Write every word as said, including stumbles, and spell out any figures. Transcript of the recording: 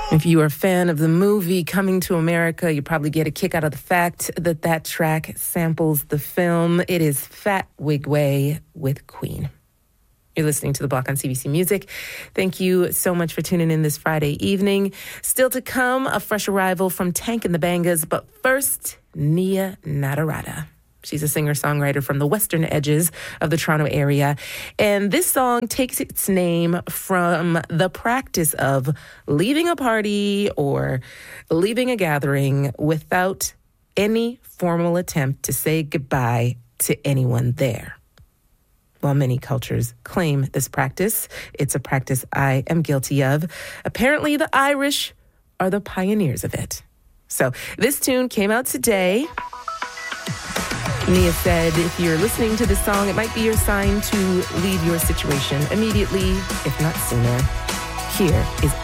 If you are a fan of the movie Coming to America, you probably get a kick out of the fact that that track samples the film. It is Fat Wigway with Queen. You're listening to The Block on C B C Music. Thank you so much for tuning in this Friday evening. Still to come, a fresh arrival from Tank and the Bangas, but first, Nia Nadarata. She's a singer-songwriter from the western edges of the Toronto area. And this song takes its name from the practice of leaving a party or leaving a gathering without any formal attempt to say goodbye to anyone there. While many cultures claim this practice, it's a practice I am guilty of. Apparently, the Irish are the pioneers of it. So this tune came out today. Nia said, if you're listening to this song, it might be your sign to leave your situation immediately, if not sooner. Here is